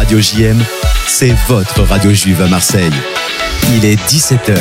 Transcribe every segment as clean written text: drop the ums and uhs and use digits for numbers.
Radio JM, c'est votre radio juive à Marseille. Il est 17h.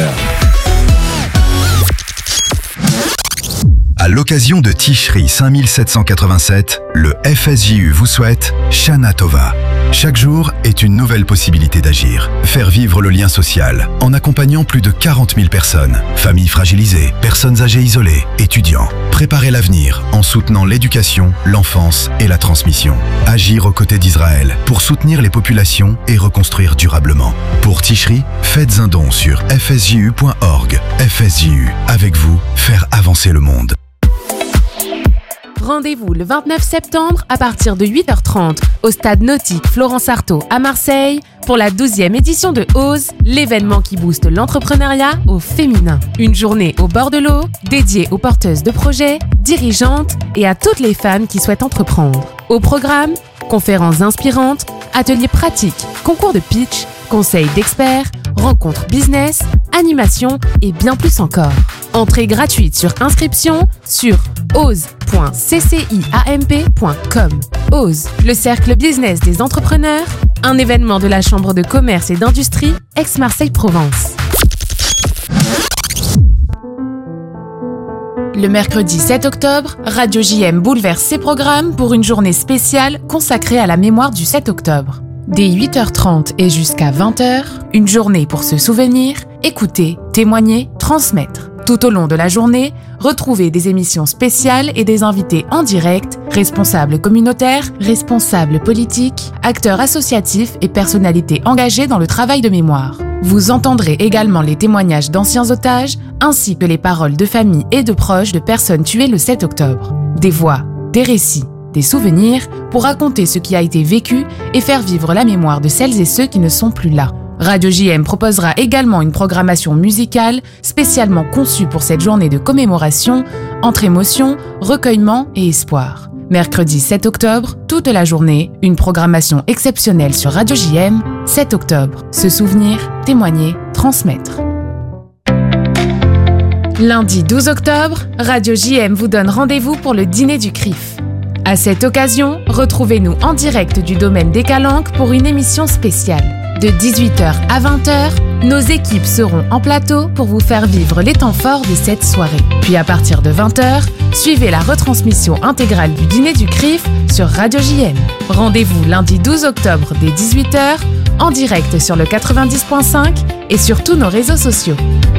À l'occasion de Tishri 5787, le FSJU vous souhaite Shana Tova. Chaque jour est une nouvelle possibilité d'agir. Faire vivre le lien social en accompagnant plus de 40 000 personnes, familles fragilisées, personnes âgées isolées, étudiants. Préparer l'avenir en soutenant l'éducation, l'enfance et la transmission. Agir aux côtés d'Israël pour soutenir les populations et reconstruire durablement. Pour Tishri, faites un don sur fsju.org. FSJU, avec vous, faire avancer le monde. Rendez-vous le 29 septembre à partir de 8h30 au stade nautique Florence Artaud à Marseille pour la 12e édition de OSE, l'événement qui booste l'entrepreneuriat au féminin. Une journée au bord de l'eau dédiée aux porteuses de projets, dirigeantes et à toutes les femmes qui souhaitent entreprendre. Au programme, conférences inspirantes, ateliers pratiques, concours de pitch, conseils d'experts, rencontres business, animation et bien plus encore. Entrée gratuite sur inscription sur ose.cciamp.com. OSE, le cercle business des entrepreneurs, un événement de la Chambre de commerce et d'industrie Aix-Marseille-Provence. Le mercredi 7 octobre, Radio JM bouleverse ses programmes pour une journée spéciale consacrée à la mémoire du 7 octobre. Dès 8h30 et jusqu'à 20h, une journée pour se souvenir, écouter, témoigner, transmettre. Tout au long de la journée, retrouvez des émissions spéciales et des invités en direct, responsables communautaires, responsables politiques, acteurs associatifs et personnalités engagées dans le travail de mémoire. Vous entendrez également les témoignages d'anciens otages, ainsi que les paroles de familles et de proches de personnes tuées le 7 octobre. Des voix, des récits, des souvenirs pour raconter ce qui a été vécu et faire vivre la mémoire de celles et ceux qui ne sont plus là. Radio JM proposera également une programmation musicale spécialement conçue pour cette journée de commémoration entre émotion, recueillement et espoir. Mercredi 7 octobre, toute la journée, une programmation exceptionnelle sur Radio JM. 7 octobre, se souvenir, témoigner, transmettre. Lundi 12 octobre, Radio JM vous donne rendez-vous pour le dîner du CRIF. À cette occasion, retrouvez-nous en direct du domaine des Calanques pour une émission spéciale. De 18h à 20h, nos équipes seront en plateau pour vous faire vivre les temps forts de cette soirée. Puis à partir de 20h, suivez la retransmission intégrale du dîner du CRIF sur Radio JM. Rendez-vous lundi 12 octobre dès 18h, en direct sur le 90.5 et sur tous nos réseaux sociaux.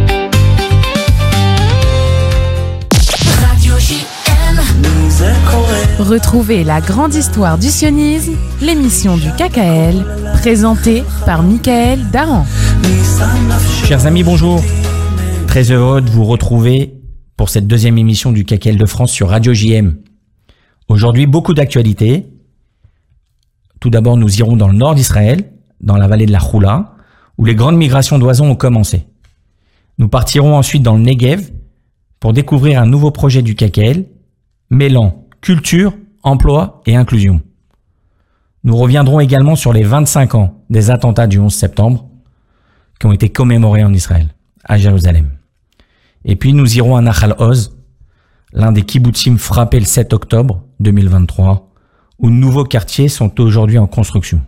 Retrouvez la grande histoire du sionisme, l'émission du KKL, présentée par Michael Dahan. Chers amis, bonjour. Très heureux de vous retrouver pour cette deuxième émission du KKL de France sur Radio JM. Aujourd'hui, beaucoup d'actualités. Tout d'abord, nous irons dans le nord d'Israël, dans la vallée de la Choula, où les grandes migrations d'oiseaux ont commencé. Nous partirons ensuite dans le Negev pour découvrir un nouveau projet du KKL, mêlant culture, emploi et inclusion. Nous reviendrons également sur les 25 ans des attentats du 11 septembre qui ont été commémorés en Israël, à Jérusalem. Et puis nous irons à Nahal Oz, l'un des kibbutzim frappés le 7 octobre 2023, où de nouveaux quartiers sont aujourd'hui en construction.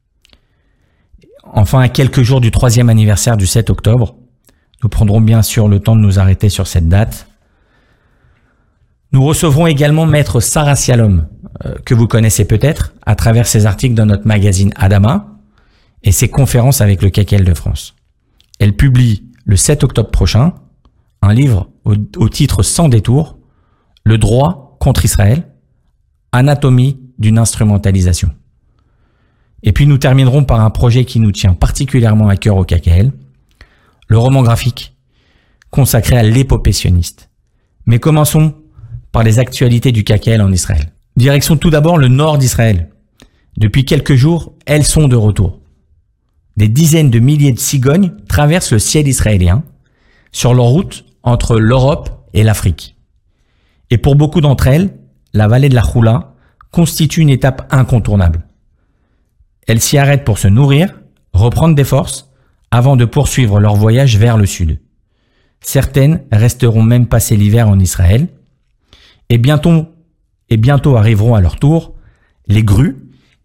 Enfin, à quelques jours du 3e anniversaire du 7 octobre, nous prendrons bien sûr le temps de nous arrêter sur cette date. Nous recevrons également Maître Sarah Sialom, que vous connaissez peut-être à travers ses articles dans notre magazine Adama et ses conférences avec le KKL de France. Elle publie le 7 octobre prochain un livre au titre sans détour, Le droit contre Israël, anatomie d'une instrumentalisation. Et puis nous terminerons par un projet qui nous tient particulièrement à cœur au KKL, le roman graphique consacré à l'épopée sioniste. Mais commençons par les actualités du KKL en Israël. Direction tout d'abord le nord d'Israël. Depuis quelques jours, elles sont de retour. Des dizaines de milliers de cigognes traversent le ciel israélien sur leur route entre l'Europe et l'Afrique. Et pour beaucoup d'entre elles, la vallée de la Choula constitue une étape incontournable. Elles s'y arrêtent pour se nourrir, reprendre des forces, avant de poursuivre leur voyage vers le sud. Certaines resteront même passer l'hiver en Israël, et bientôt arriveront à leur tour les grues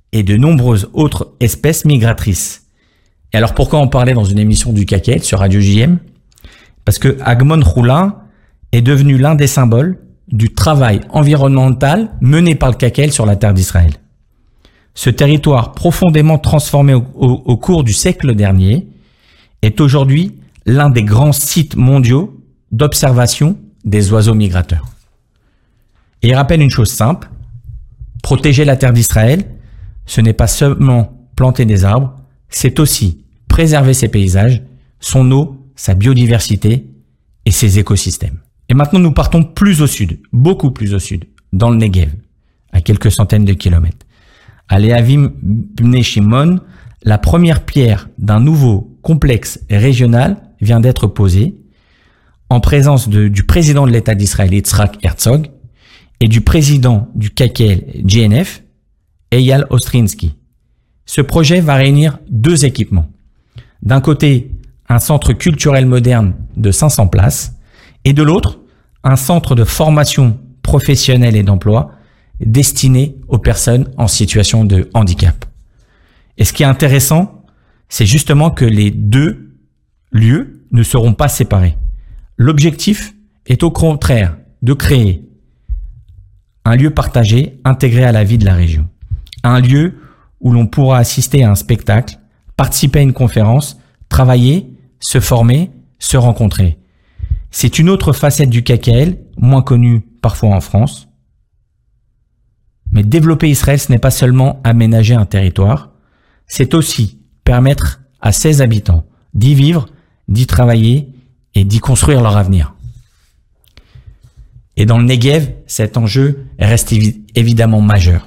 et de nombreuses autres espèces migratrices. Et alors pourquoi en parler dans une émission du KKL sur Radio JM? Parce que Agmon Choula est devenu l'un des symboles du travail environnemental mené par le KKL sur la terre d'Israël. Ce territoire profondément transformé au cours du siècle dernier est aujourd'hui l'un des grands sites mondiaux d'observation des oiseaux migrateurs. Et il rappelle une chose simple, protéger la terre d'Israël, ce n'est pas seulement planter des arbres, c'est aussi préserver ses paysages, son eau, sa biodiversité et ses écosystèmes. Et maintenant, nous partons plus au sud, beaucoup plus au sud, dans le Negev, à quelques centaines de kilomètres. À Lehavim Bnei Shimon, la première pierre d'un nouveau complexe régional vient d'être posée en présence du président de l'État d'Israël, Yitzhak Herzog, et du président du KKL GNF, Eyal Ostrinsky. Ce projet va réunir deux équipements. D'un côté, un centre culturel moderne de 500 places, et de l'autre, un centre de formation professionnelle et d'emploi destiné aux personnes en situation de handicap. Et ce qui est intéressant, c'est justement que les deux lieux ne seront pas séparés. L'objectif est au contraire de créer un lieu partagé, intégré à la vie de la région. Un lieu où l'on pourra assister à un spectacle, participer à une conférence, travailler, se former, se rencontrer. C'est une autre facette du KKL, moins connue parfois en France. Mais développer Israël, ce n'est pas seulement aménager un territoire, c'est aussi permettre à ses habitants d'y vivre, d'y travailler et d'y construire leur avenir. Et dans le Negev, cet enjeu reste évidemment majeur.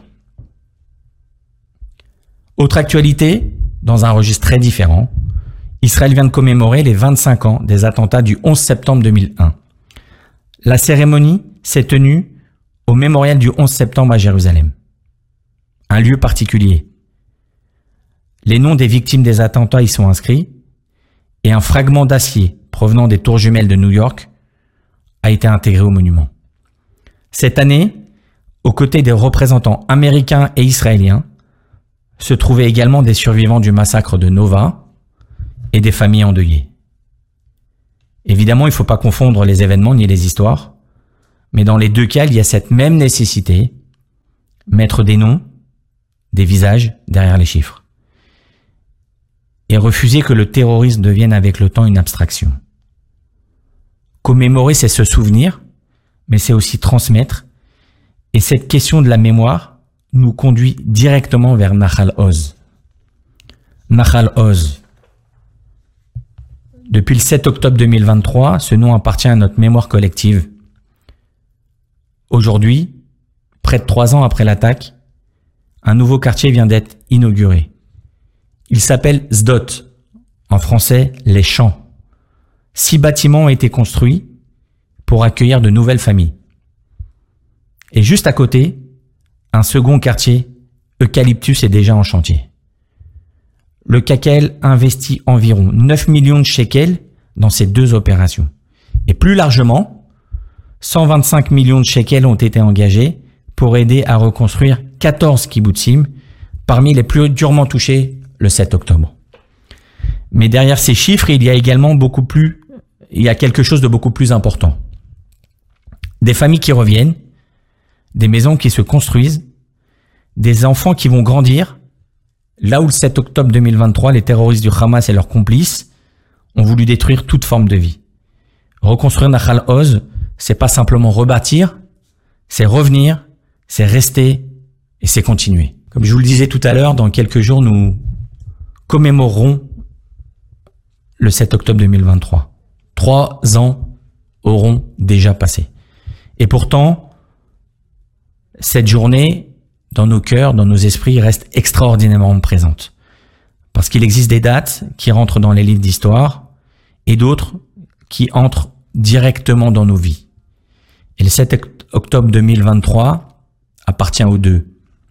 Autre actualité, dans un registre très différent, Israël vient de commémorer les 25 ans des attentats du 11 septembre 2001. La cérémonie s'est tenue au mémorial du 11 septembre à Jérusalem. Un lieu particulier. Les noms des victimes des attentats y sont inscrits et un fragment d'acier provenant des tours jumelles de New York a été intégré au monument. Cette année, aux côtés des représentants américains et israéliens, se trouvaient également des survivants du massacre de Nova et des familles endeuillées. Évidemment, il ne faut pas confondre les événements ni les histoires, mais dans les deux cas, il y a cette même nécessité, mettre des noms, des visages derrière les chiffres. Et refuser que le terrorisme devienne avec le temps une abstraction. Commémorer, c'est se souvenir, mais c'est aussi transmettre. Et cette question de la mémoire nous conduit directement vers Nahal Oz. Nahal Oz. Depuis le 7 octobre 2023, ce nom appartient à notre mémoire collective. Aujourd'hui, près de 3 ans après l'attaque, un nouveau quartier vient d'être inauguré. Il s'appelle Sdot, en français les champs. 6 bâtiments ont été construits pour accueillir de nouvelles familles. Et juste à côté, un second quartier, Eucalyptus, est déjà en chantier. Le KKL investit environ 9 millions de shekels dans ces deux opérations. Et plus largement, 125 millions de shekels ont été engagés pour aider à reconstruire 14 kibbutzim, parmi les plus durement touchés le 7 octobre. Mais derrière ces chiffres, il y a également quelque chose de beaucoup plus important. Des familles qui reviennent, des maisons qui se construisent, des enfants qui vont grandir, là où le 7 octobre 2023, les terroristes du Hamas et leurs complices ont voulu détruire toute forme de vie. Reconstruire Nahal Oz, c'est pas simplement rebâtir, c'est revenir, c'est rester et c'est continuer. Comme je vous le disais tout à l'heure, dans quelques jours, nous commémorerons le 7 octobre 2023. 3 ans auront déjà passé. Et pourtant, cette journée, dans nos cœurs, dans nos esprits, reste extraordinairement présente. Parce qu'il existe des dates qui rentrent dans les livres d'histoire et d'autres qui entrent directement dans nos vies. Et le 7 octobre 2023 appartient aux deux.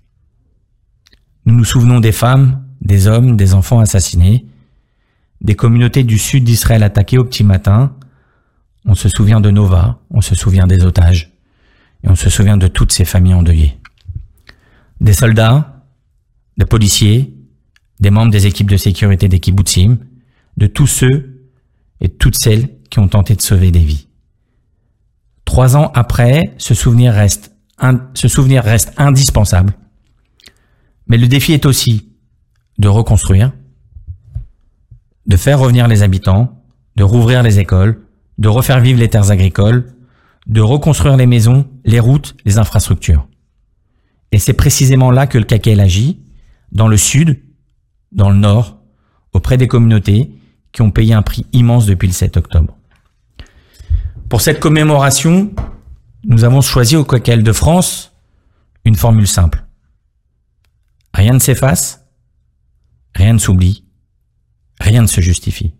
Nous nous souvenons des femmes, des hommes, des enfants assassinés, des communautés du sud d'Israël attaquées au petit matin. On se souvient de Nova, on se souvient des otages, et on se souvient de toutes ces familles endeuillées. Des soldats, de policiers, des membres des équipes de sécurité des kibbutzim, de tous ceux et toutes celles qui ont tenté de sauver des vies. 3 ans après, ce souvenir reste indispensable. Mais le défi est aussi de reconstruire, de faire revenir les habitants, de rouvrir les écoles, de refaire vivre les terres agricoles, de reconstruire les maisons, les routes, les infrastructures. Et c'est précisément là que le KKL agit, dans le sud, dans le nord, auprès des communautés qui ont payé un prix immense depuis le 7 octobre. Pour cette commémoration, nous avons choisi au KKL de France une formule simple. Rien ne s'efface, rien ne s'oublie, rien ne se justifie.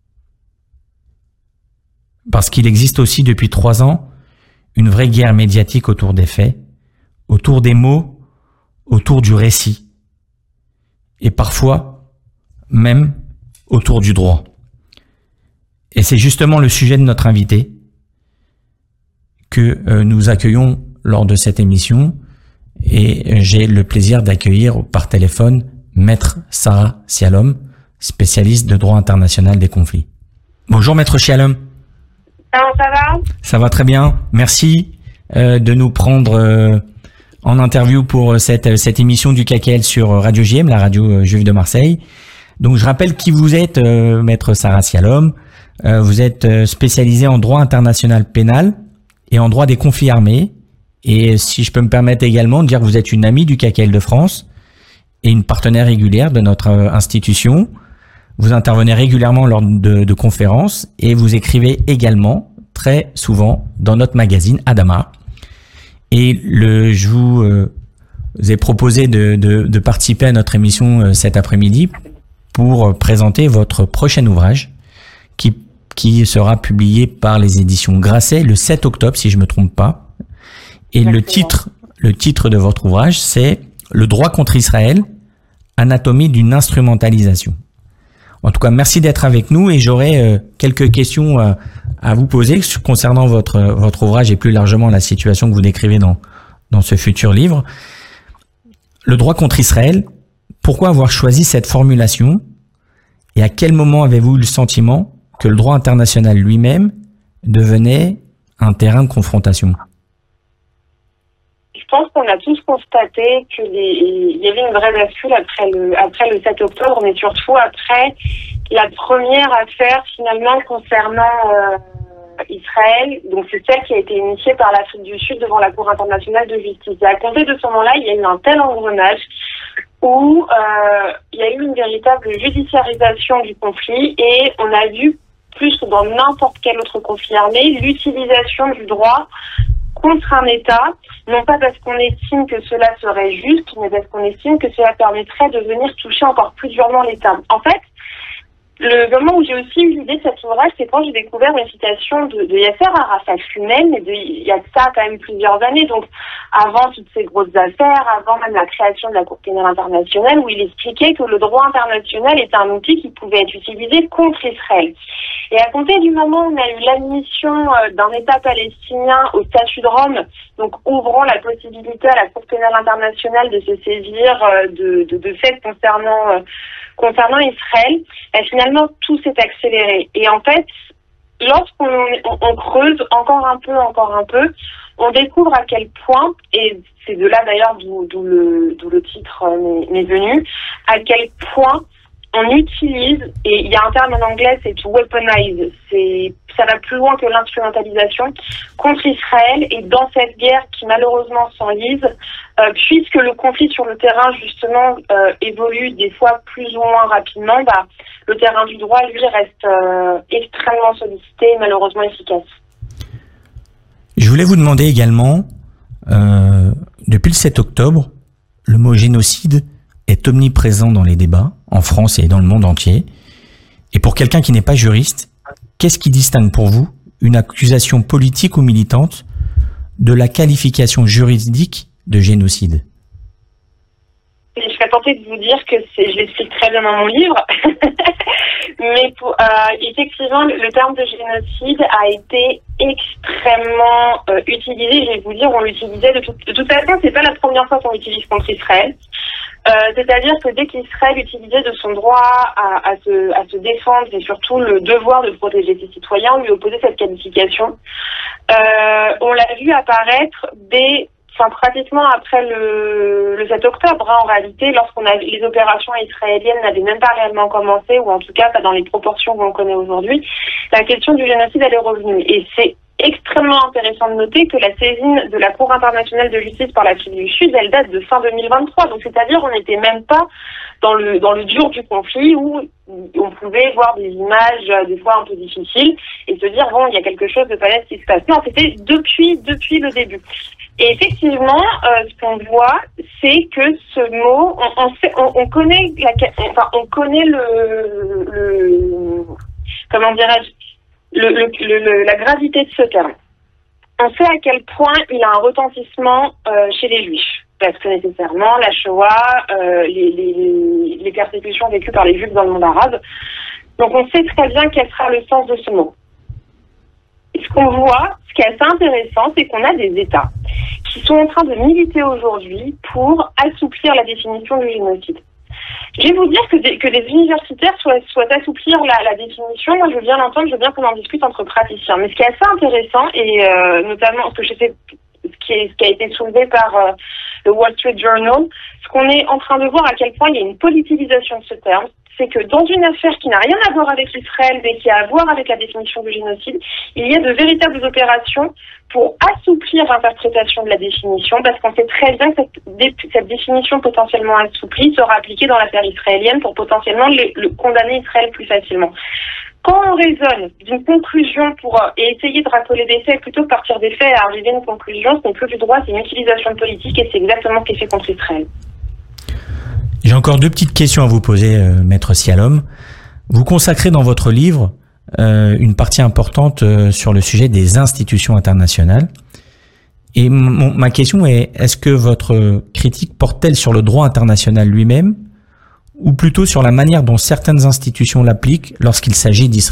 Parce qu'il existe aussi depuis 3 ans une vraie guerre médiatique autour des faits, autour des mots, autour du récit, et parfois même autour du droit. Et c'est justement le sujet de notre invité que nous accueillons lors de cette émission, et j'ai le plaisir d'accueillir par téléphone Maître Sarah Sialom, spécialiste de droit international des conflits. Bonjour Maître Sialom. Alors, ça va ? Ça va très bien. Merci de nous prendre en interview pour cette émission du KKL sur Radio JM, la radio juive de Marseille. Donc je rappelle qui vous êtes, Maître Sarah Sialom. Vous êtes spécialisé en droit international pénal et en droit des conflits armés. Et si je peux me permettre également de dire que vous êtes une amie du KKL de France et une partenaire régulière de notre institution. Vous intervenez régulièrement lors de conférences et vous écrivez également très souvent dans notre magazine Adama. Et je vous ai proposé de participer à notre émission cet après-midi pour présenter votre prochain ouvrage qui sera publié par les éditions Grasset le 7 octobre, si je me trompe pas. Et le titre de votre ouvrage, c'est « Le droit contre Israël, anatomie d'une instrumentalisation ». En tout cas, merci d'être avec nous et j'aurai quelques questions à vous poser concernant votre ouvrage et plus largement la situation que vous décrivez dans ce futur livre. Le droit contre Israël, pourquoi avoir choisi cette formulation et à quel moment avez-vous eu le sentiment que le droit international lui-même devenait un terrain de confrontation ? Je pense qu'on a tous constaté qu'il y avait une vraie bascule après le 7 octobre, mais surtout après la première affaire finalement concernant Israël. Donc c'est celle qui a été initiée par l'Afrique du Sud devant la Cour internationale de justice. Et à compter de ce moment-là, il y a eu un tel engrenage où il y a eu une véritable judiciarisation du conflit et on a vu, plus que dans n'importe quel autre conflit armé, l'utilisation du droit contre un État, non pas parce qu'on estime que cela serait juste, mais parce qu'on estime que cela permettrait de venir toucher encore plus durement l'État. En fait, le moment où j'ai aussi eu l'idée de cet ouvrage, c'est quand j'ai découvert une citation de Yasser Arafat lui-même, mais il y a de ça quand même plusieurs années, donc avant toutes ces grosses affaires, avant même la création de la Cour pénale internationale, où il expliquait que le droit international était un outil qui pouvait être utilisé contre Israël. Et à compter du moment où on a eu l'admission d'un État palestinien au statut de Rome, donc ouvrant la possibilité à la Cour pénale internationale de se saisir de faits concernant Israël, finalement tout s'est accéléré. Et en fait, lorsqu'on creuse encore un peu, on découvre à quel point, et c'est de là d'ailleurs d'où le titre m'est venu, à quel point on utilise, et il y a un terme en anglais, c'est to weaponize, ça va plus loin que l'instrumentalisation, contre Israël, et dans cette guerre qui malheureusement s'enlise, puisque le conflit sur le terrain justement évolue des fois plus ou moins rapidement, le terrain du droit, lui, reste extrêmement sollicité et malheureusement efficace. Je voulais vous demander également, depuis le 7 octobre, le mot génocide est omniprésent dans les débats, en France et dans le monde entier. Et pour quelqu'un qui n'est pas juriste, qu'est-ce qui distingue pour vous une accusation politique ou militante de la qualification juridique de génocide ? Je serais tentée de vous dire que je l'explique très bien dans mon livre, mais effectivement, le terme de génocide a été extrêmement utilisé. Je vais vous dire, on l'utilisait de toute façon, c'est pas la première fois qu'on l'utilise contre Israël. C'est-à-dire que dès qu'Israël utilisait de son droit à se défendre et surtout le devoir de protéger ses citoyens, on lui opposait cette qualification. On l'a vu apparaître pratiquement après le 7 octobre, en réalité, les opérations israéliennes n'avaient même pas réellement commencé, ou en tout cas pas dans les proportions qu'on connaît aujourd'hui, la question du génocide, elle est revenue. Et c'est extrêmement intéressant de noter que la saisine de la Cour internationale de justice par l'Afrique du Sud, elle date de fin 2023. Donc c'est-à-dire on n'était même pas dans le dur du conflit où on pouvait voir des images des fois un peu difficiles et se dire bon, il y a quelque chose de pas net qui se passe. Non, c'était depuis le début. Et effectivement, ce qu'on voit, c'est que ce mot, on connaît comment dirais-je, la gravité de ce terme. On sait à quel point il a un retentissement chez les Juifs, parce que nécessairement la Shoah, les persécutions vécues par les Juifs dans le monde arabe. Donc on sait très bien quel sera le sens de ce mot. Et ce qu'on voit, ce qui est assez intéressant, c'est qu'on a des États qui sont en train de militer aujourd'hui pour assouplir la définition du génocide. Je vais vous dire que des universitaires souhaitent assouplir la définition. Moi, je veux bien l'entendre, je veux bien qu'on en discute entre praticiens. Mais ce qui est assez intéressant, et notamment ce qui a été soulevé par le Wall Street Journal, ce qu'on est en train de voir à quel point il y a une politisation de ce terme, c'est que dans une affaire qui n'a rien à voir avec Israël, mais qui a à voir avec la définition du génocide, il y a de véritables opérations pour assouplir l'interprétation de la définition, parce qu'on sait très bien que cette définition potentiellement assouplie sera appliquée dans l'affaire israélienne pour potentiellement le condamner Israël plus facilement. Quand on raisonne d'une conclusion et essayer de racoler des faits plutôt que partir des faits et arriver à une conclusion, ce n'est plus du droit, c'est une utilisation politique et c'est exactement ce qui est fait contre Israël. J'ai encore deux petites questions à vous poser, Maître Sialom. Vous consacrez dans votre livre une partie importante sur le sujet des institutions internationales. Et ma question est, est-ce que votre critique porte-t-elle sur le droit international lui-même ou plutôt sur la manière dont certaines institutions l'appliquent lorsqu'il s'agit d'Israël ?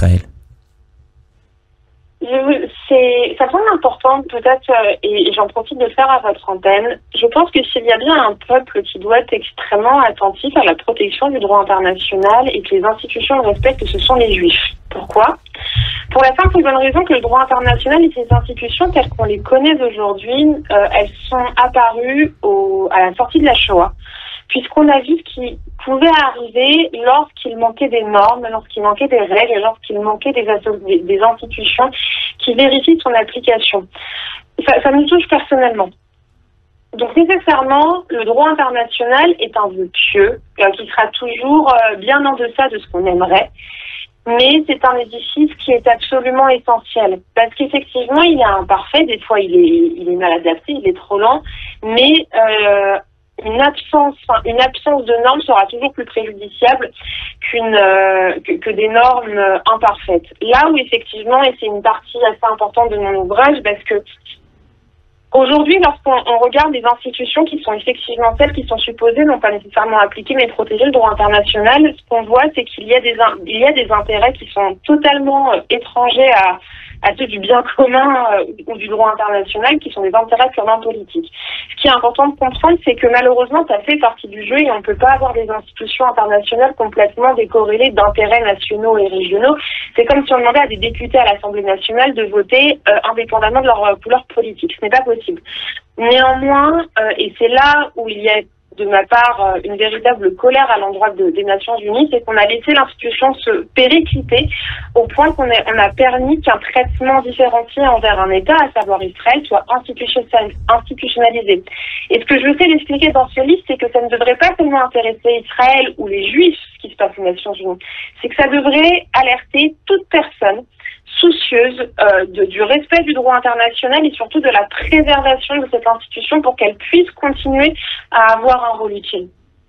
Ça semble important peut-être, et j'en profite de le faire à votre antenne. Je pense que s'il y a bien un peuple qui doit être extrêmement attentif à la protection du droit international et que les institutions le respectent, ce sont les Juifs. Pourquoi ? Pour la simple et bonne raison que le droit international et ces institutions telles qu'on les connaît aujourd'hui, elles sont apparues à la sortie de la Shoah, puisqu'on a vu ce qui pouvait arriver lorsqu'il manquait des normes, lorsqu'il manquait des règles, lorsqu'il manquait des institutions qui vérifient son application. Ça me touche personnellement. Donc nécessairement, le droit international est un vœu pieux, qui sera toujours bien en deçà de ce qu'on aimerait, mais c'est un édifice qui est absolument essentiel, parce qu'effectivement, il est imparfait, des fois il est mal adapté, il est trop lent, mais une absence de normes sera toujours plus préjudiciable que des normes imparfaites. Là où effectivement, et c'est une partie assez importante de mon ouvrage, parce que aujourd'hui, lorsqu'on regarde les institutions qui sont effectivement celles qui sont supposées, non pas nécessairement appliquer, mais protéger le droit international, ce qu'on voit, c'est qu'il y a des intérêts qui sont totalement étrangers à ceux du bien commun ou du droit international, qui sont des intérêts purement politiques. Ce qui est important de comprendre, c'est que malheureusement, ça fait partie du jeu et on ne peut pas avoir des institutions internationales complètement décorrélées d'intérêts nationaux et régionaux. C'est comme si on demandait à des députés à l'Assemblée nationale de voter indépendamment de leur couleur politique. Ce n'est pas possible. Néanmoins, et c'est là où il y a de ma part une véritable colère à l'endroit des Nations Unies, c'est qu'on a laissé l'institution se péricliter au point qu'on a permis qu'un traitement différencié envers un État, à savoir Israël, soit institutionnalisé. Et ce que je veux l'expliquer dans ce livre, c'est que ça ne devrait pas seulement intéresser Israël ou les Juifs, ce qui se passe aux Nations Unies, c'est que ça devrait alerter toute personne soucieuse du respect du droit international et surtout de la préservation de cette institution pour qu'elle puisse continuer à avoir un rôle utile.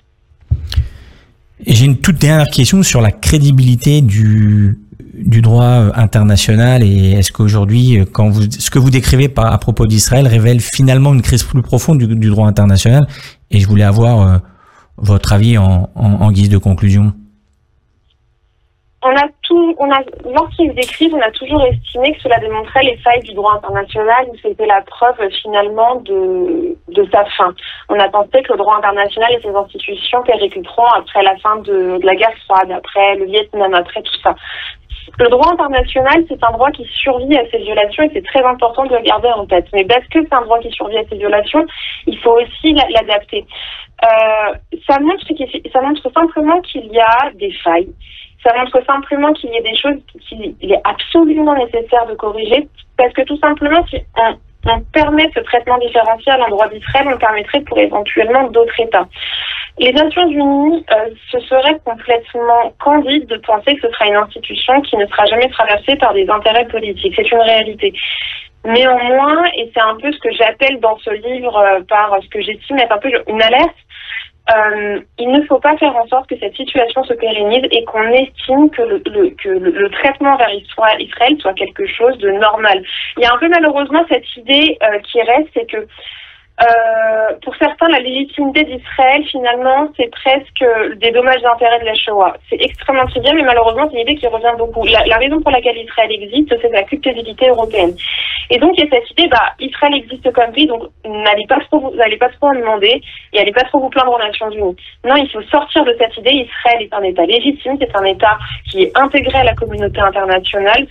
Et j'ai une toute dernière question sur la crédibilité du droit international et est-ce qu'aujourd'hui, ce que vous décrivez à propos d'Israël révèle finalement une crise plus profonde du droit international, et je voulais avoir votre avis en guise de conclusion. lorsqu'ils décrivent, on a toujours estimé que cela démontrait les failles du droit international, où c'était la preuve finalement de sa fin. On a pensé que le droit international et ses institutions péricliteront après la fin de la guerre froide, après le Vietnam, après tout ça. Le droit international, c'est un droit qui survit à ces violations et c'est très important de le garder en tête. Mais parce que c'est un droit qui survit à ces violations, il faut aussi l'adapter. Ça montre simplement qu'il y a des failles. Ça montre simplement qu'il y a des choses qu'il est absolument nécessaire de corriger, parce que tout simplement, si on permet ce traitement différencié à l'endroit d'Israël, on permettrait pour éventuellement d'autres États. Les Nations Unies, ce serait complètement candide de penser que ce sera une institution qui ne sera jamais traversée par des intérêts politiques. C'est une réalité. Néanmoins, et c'est un peu ce que j'appelle dans ce livre par ce que j'estime être un peu une alerte, il ne faut pas faire en sorte que cette situation se pérennise et qu'on estime que le traitement vers Israël soit quelque chose de normal. Il y a un peu malheureusement cette idée qui reste, c'est que pour certains, la légitimité d'Israël, finalement, c'est presque des dommages et intérêts de la Shoah. C'est extrêmement trivial, mais malheureusement, c'est une idée qui revient beaucoup. La raison pour laquelle Israël existe, c'est la culpabilité européenne. Et donc, il y a cette idée, Israël existe comme pays, donc n'allez pas trop en demander et allez pas trop vous plaindre aux Nations Unies. Non, il faut sortir de cette idée. Israël est un État légitime, c'est un État qui est intégré à la communauté internationale,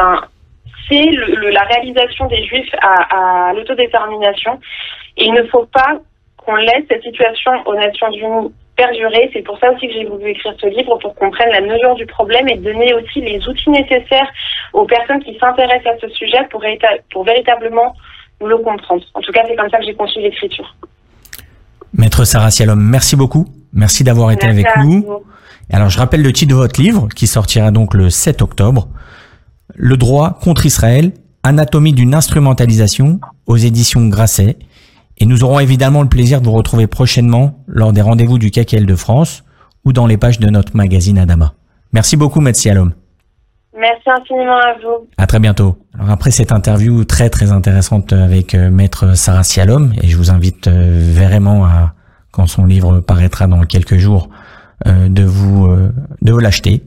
la réalisation des Juifs à l'autodétermination. Et il ne faut pas qu'on laisse cette situation aux Nations Unies perdurer. C'est pour ça aussi que j'ai voulu écrire ce livre, pour qu'on prenne la mesure du problème et donner aussi les outils nécessaires aux personnes qui s'intéressent à ce sujet pour véritablement le comprendre. En tout cas, c'est comme ça que j'ai conçu l'écriture. Maître Sarah Sialom, merci beaucoup. Merci d'avoir été avec nous. Alors, je rappelle le titre de votre livre, qui sortira donc le 7 octobre. Le droit contre Israël, anatomie d'une instrumentalisation, aux éditions Grasset. Et nous aurons évidemment le plaisir de vous retrouver prochainement lors des rendez-vous du KKL de France ou dans les pages de notre magazine Adama. Merci beaucoup, Maître Sialom. Merci infiniment à vous. À très bientôt. Alors après cette interview très très intéressante avec Maître Sarah Sialom, et je vous invite vraiment à, quand son livre paraîtra dans quelques jours, de vous l'acheter.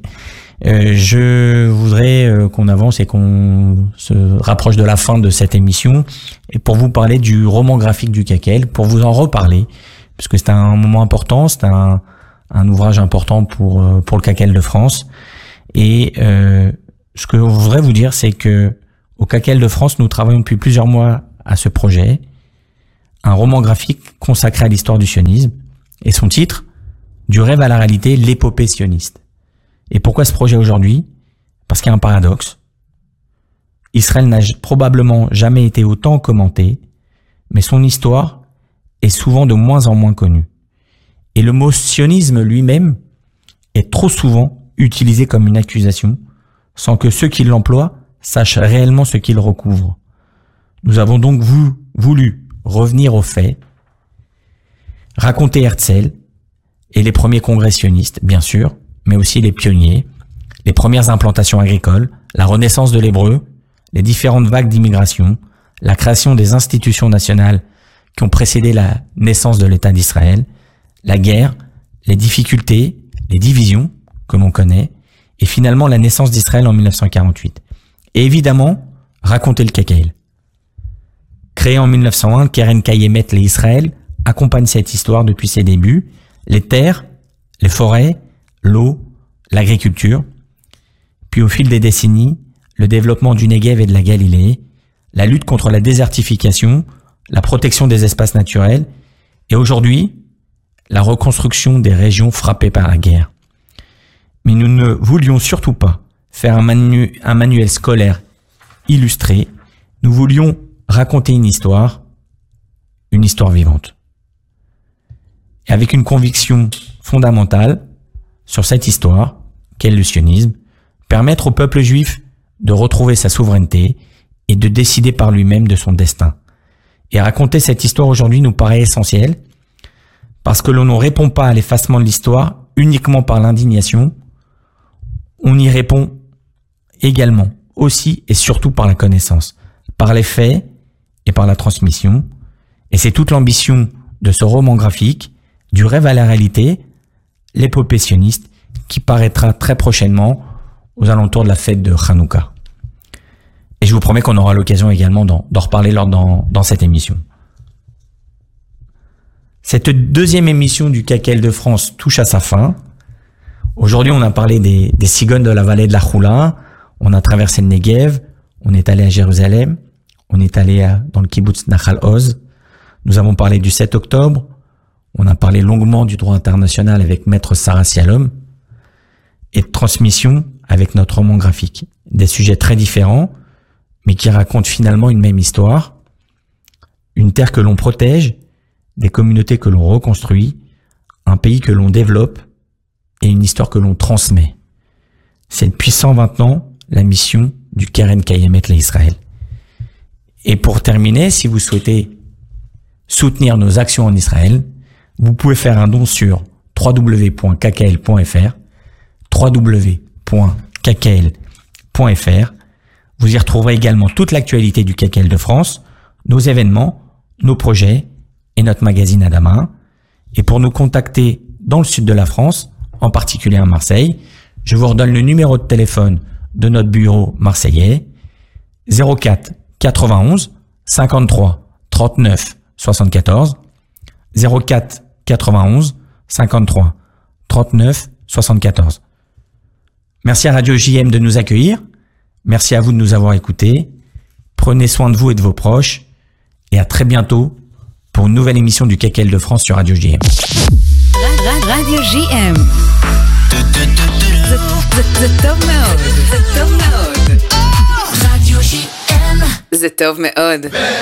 Je voudrais qu'on avance et qu'on se rapproche de la fin de cette émission, et pour vous parler du roman graphique du KKL, pour vous en reparler, parce que c'est un moment important, c'est un ouvrage important pour le KKL de France. Et ce que je voudrais vous dire, c'est que au KKL de France, nous travaillons depuis plusieurs mois à ce projet, un roman graphique consacré à l'histoire du sionisme, et son titre, Du rêve à la réalité, l'épopée sioniste. Et pourquoi ce projet aujourd'hui? Parce qu'il y a un paradoxe. Israël n'a probablement jamais été autant commenté, mais son histoire est souvent de moins en moins connue. Et le mot sionisme lui-même est trop souvent utilisé comme une accusation, sans que ceux qui l'emploient sachent réellement ce qu'il recouvre. Nous avons donc voulu revenir aux faits, raconter Herzl et les premiers congrès sionistes, bien sûr, mais aussi les pionniers, les premières implantations agricoles, la renaissance de l'hébreu, les différentes vagues d'immigration, la création des institutions nationales qui ont précédé la naissance de l'État d'Israël, la guerre, les difficultés, les divisions que l'on connaît, et finalement la naissance d'Israël en 1948. Et évidemment, raconter le KKL. Créé en 1901, Keren Kayemet les Israël accompagne cette histoire depuis ses débuts, les terres, les forêts, l'eau, l'agriculture, puis au fil des décennies, le développement du Negev et de la Galilée, la lutte contre la désertification, la protection des espaces naturels, et aujourd'hui, la reconstruction des régions frappées par la guerre. Mais nous ne voulions surtout pas faire un manuel scolaire illustré, nous voulions raconter une histoire vivante. Et avec une conviction fondamentale sur cette histoire, qu'est le sionisme, permettre au peuple juif de retrouver sa souveraineté et de décider par lui-même de son destin. Et raconter cette histoire aujourd'hui nous paraît essentiel, parce que l'on ne répond pas à l'effacement de l'histoire uniquement par l'indignation, on y répond également, aussi et surtout par la connaissance, par les faits et par la transmission. Et c'est toute l'ambition de ce roman graphique, Du rêve à la réalité, l'épopée sioniste, qui paraîtra très prochainement aux alentours de la fête de Hanouka. Et je vous promets qu'on aura l'occasion également d'en reparler dans cette émission. Cette deuxième émission du KKL de France touche à sa fin. Aujourd'hui, on a parlé des cigognes de la vallée de la Choula. On a traversé le Negev. On est allé à Jérusalem. On est allé dans le kibbutz Nachal Oz. Nous avons parlé du 7 octobre. On a parlé longuement du droit international avec Maître Sarah Sialom et de transmission avec notre roman graphique. Des sujets très différents, mais qui racontent finalement une même histoire. Une terre que l'on protège, des communautés que l'on reconstruit, un pays que l'on développe et une histoire que l'on transmet. C'est depuis 120 ans la mission du Keren Kayemet l'Israël. Et pour terminer, si vous souhaitez soutenir nos actions en Israël, vous pouvez faire un don sur www.kkl.fr, www.kkl.fr. Vous y retrouverez également toute l'actualité du KKL de France, nos événements, nos projets et notre magazine Adama. Et pour nous contacter dans le sud de la France, en particulier à Marseille, je vous redonne le numéro de téléphone de notre bureau marseillais, 04 91 53 39 74, 04 91 53 39 74. Merci à Radio JM de nous accueillir. Merci à vous de nous avoir écoutés. Prenez soin de vous et de vos proches. Et à très bientôt pour une nouvelle émission du KKL de France sur Radio JM. Radio JM. זה טוב מאוד. זה טוב מאוד. רדיו JM. זה טוב מאוד.